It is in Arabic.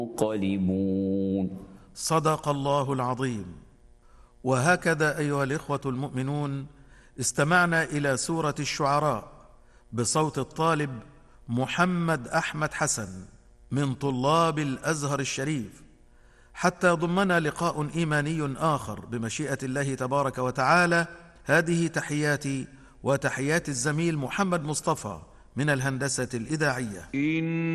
منقلبون. صدق الله العظيم. وهكذا أيها الإخوة المؤمنون استمعنا إلى سورة الشعراء بصوت الطالب محمد أحمد حسن من طلاب الأزهر الشريف، حتى ضمنا لقاء إيماني آخر بمشيئة الله تبارك وتعالى. هذه تحياتي وتحيات الزميل محمد مصطفى من الهندسة الإذاعية.